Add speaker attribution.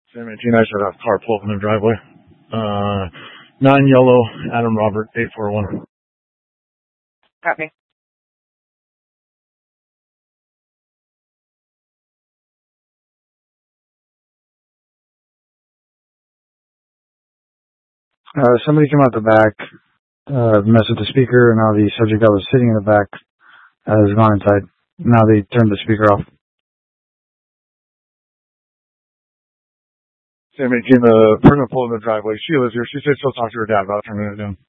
Speaker 1: Same 18, I should have car pull up in the driveway. 9 yellow, Adam Robert, 841.
Speaker 2: Copy.
Speaker 3: Somebody came out the back, messed with the speaker, and now the subject that was sitting in the back has gone inside. Now they turned the speaker off.
Speaker 1: Same 18, the person pulled in the driveway. She lives here. She said she'll talk to her dad about turning it down.